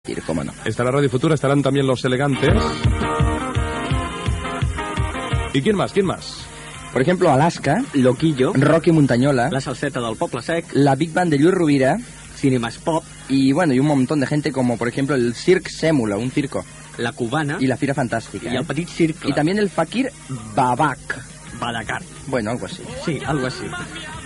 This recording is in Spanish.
Cómo no. Estará Radio Futura, estarán también Los Elegantes. ¿Y quién más? ¿Quién más? Por ejemplo, Alaska, Loquillo, Rocky Montañola, La Salseta del Poble Sec, la Big Band de Lluís Rovira Cinemas Pop, y bueno, y un montón de gente como por ejemplo el Circ Sèmola, un circo, La Cubana y la Fira Fantástica. y el Petit Circle. Y también el Fakir Babak. Badacar. Bueno, algo así. Sí, algo así.